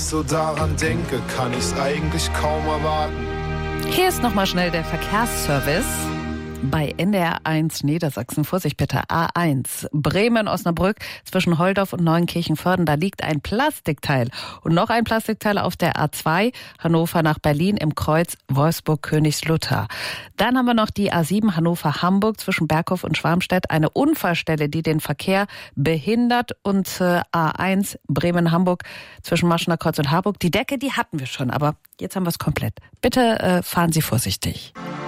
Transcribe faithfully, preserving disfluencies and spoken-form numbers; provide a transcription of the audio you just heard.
so daran denke, kann ich's eigentlich kaum erwarten. Hier ist nochmal schnell der Verkehrsservice. Bei N D R eins Niedersachsen, Vorsicht bitte, A eins, Bremen-Osnabrück zwischen Holdorf und Neunkirchen-Vörden, da liegt ein Plastikteil. Und noch ein Plastikteil auf der A zwei, Hannover nach Berlin im Kreuz Wolfsburg-Königslutter. Dann haben wir noch die A sieben Hannover-Hamburg zwischen Berghof und Schwarmstedt, eine Unfallstelle, die den Verkehr behindert. Und äh, A eins Bremen-Hamburg zwischen Maschener Kreuz und Harburg. Die Decke, die hatten wir schon, aber jetzt haben wir es komplett. Bitte äh, fahren Sie vorsichtig.